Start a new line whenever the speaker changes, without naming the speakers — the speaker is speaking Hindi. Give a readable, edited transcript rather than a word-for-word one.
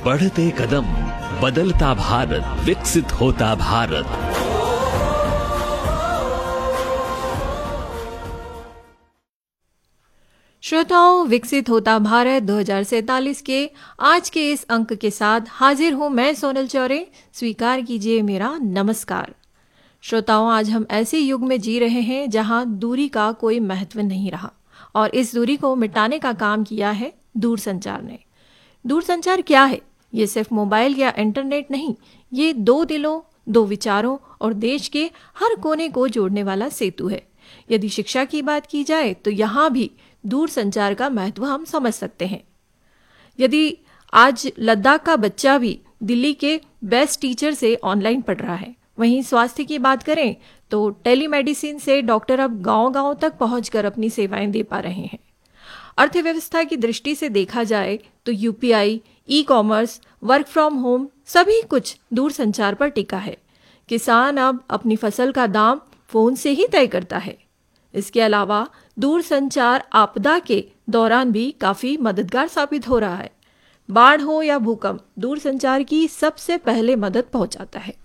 बढ़ते कदम, बदलता भारत, विकसित होता भारत।
श्रोताओं, विकसित होता भारत 2047 के आज के इस अंक के साथ हाजिर हूं मैं सोनल चौरे। स्वीकार कीजिए मेरा नमस्कार। श्रोताओं, आज हम ऐसे युग में जी रहे हैं जहां दूरी का कोई महत्व नहीं रहा और इस दूरी को मिटाने का काम किया है दूरसंचार ने। दूरसंचार क्या है? ये सिर्फ मोबाइल या इंटरनेट नहीं, ये दो दिलों, दो विचारों और देश के हर कोने को जोड़ने वाला सेतु है। यदि शिक्षा की बात की जाए तो यहाँ भी दूरसंचार का महत्व हम समझ सकते हैं। यदि आज लद्दाख का बच्चा भी दिल्ली के बेस्ट टीचर से ऑनलाइन पढ़ रहा है, वहीं स्वास्थ्य की बात करें तो टेलीमेडिसिन से डॉक्टर अब गांव-गांव तक पहुंचकर अपनी सेवाएं दे पा रहे हैं। अर्थव्यवस्था की दृष्टि से देखा जाए तो UPI, e commerce, work from home सभी कुछ दूरसंचार पर टिका है। किसान अब अपनी फसल का दाम फोन से ही तय करता है। इसके अलावा दूरसंचार आपदा के दौरान भी काफी मददगार साबित हो रहा है। बाढ़ हो या भूकंप, दूरसंचार की सबसे पहले मदद पहुंचाता है।